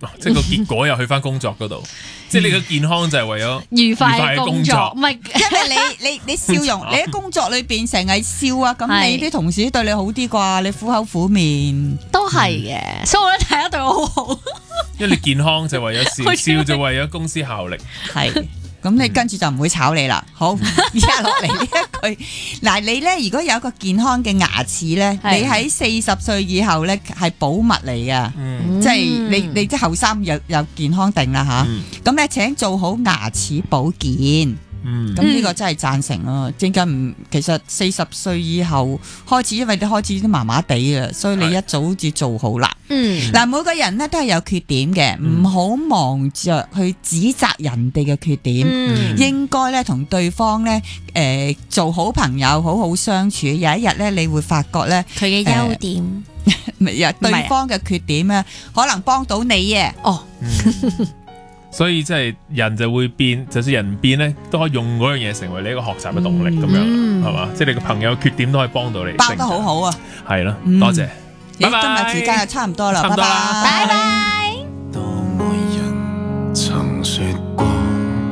即係個結果又去翻工作嗰度，即係你嘅健康就係為咗愉快嘅工作，唔係因為你笑容，你喺工作裏邊成日笑啊，咁你啲同事對你好啲啩？你苦口苦面都係嘅，所以我覺得大家對我好好。 因為你健康就為咗笑，笑就為咗公司效力。 係。咁你跟住就唔會炒你啦。好，而家落嚟呢一句，嗱你咧如果有一個健康嘅牙齒咧，你喺40歲以後咧係寶物嚟噶，即係你即係後生有健康定啦吓。咁咧請做好牙齒保健。咁呢個真係贊成咯，正解唔，其實40歲以後開始，因為你開始都麻麻地啊，所以你一早至做好啦。嗱，每個人咧都係有缺點嘅，唔好忙着去指責人哋嘅缺點，應該咧同對方咧做好朋友，好好相處。有一日咧，你會發覺咧佢嘅優點， 對方嘅缺點咧，可能幫到你嘅。 所以即係人就會變，就算人唔變咧，都可以用嗰樣嘢成為你一個學習嘅動力咁樣，係嘛？即係你個朋友缺點都可以幫到你， 包得好好啊！ 係咯，多謝， 今日時間就差唔多啦，拜拜。